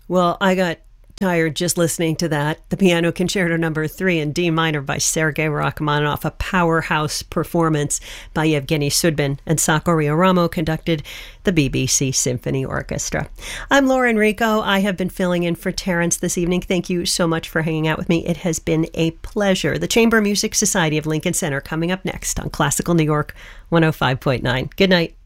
Well, I got tired just listening to that. The Piano Concerto Number 3 in D minor by Sergei Rachmaninoff, a powerhouse performance by Yevgeny Sudbin, and Sako Ramo conducted the BBC Symphony Orchestra. I'm Laura Enrico. I have been filling in for Terence this evening. Thank you so much for hanging out with me. It has been a pleasure. The Chamber Music Society of Lincoln Center coming up next on Classical New York 105.9. Good night.